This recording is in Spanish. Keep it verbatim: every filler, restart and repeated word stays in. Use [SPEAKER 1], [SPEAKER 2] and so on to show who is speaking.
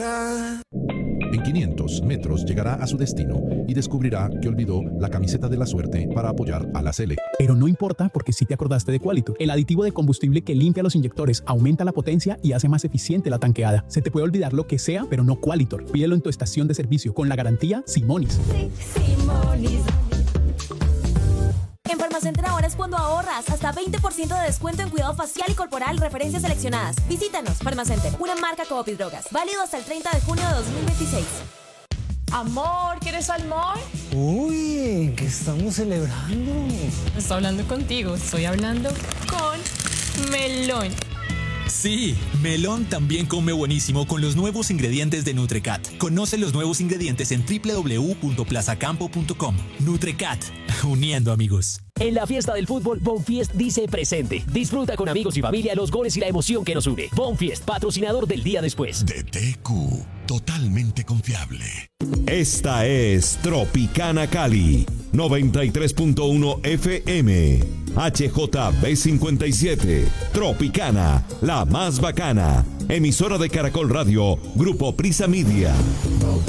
[SPEAKER 1] En quinientos metros llegará a su destino y descubrirá que olvidó la camiseta de la suerte para apoyar a la Sele.
[SPEAKER 2] Pero no importa, porque sí te acordaste de Qualitor, el aditivo de combustible que limpia los inyectores, aumenta la potencia y hace más eficiente la tanqueada. Se te puede olvidar lo que sea, pero no Qualitor. Pídelo en tu estación de servicio con la garantía Simonis.
[SPEAKER 3] Sí, Simonis. En Farmacenter ahora es cuando ahorras hasta veinte por ciento de descuento en cuidado facial y corporal, referencias seleccionadas. Visítanos, Farmacenter, una marca Coop y Drogas, válido hasta el treinta de junio de dos mil veintiséis.
[SPEAKER 4] Amor, ¿quieres salmón?
[SPEAKER 5] Uy, ¿qué estamos celebrando?
[SPEAKER 4] No estoy hablando contigo, estoy hablando con Melón.
[SPEAKER 6] Sí, Melón también come buenísimo con los nuevos ingredientes de Nutrecat. Conoce los nuevos ingredientes en doble u doble u doble u punto plazacampo punto com. Nutrecat, uniendo amigos.
[SPEAKER 7] En la fiesta del fútbol, Bonfiest dice presente. Disfruta con amigos y familia los goles y la emoción que nos une. Bonfiest, patrocinador del día después.
[SPEAKER 8] D T Q, totalmente confiable.
[SPEAKER 9] Esta es Tropicana Cali, noventa y tres punto uno F M. H J B cincuenta y siete. Tropicana, la más bacana. Emisora de Caracol Radio, Grupo Prisa Media.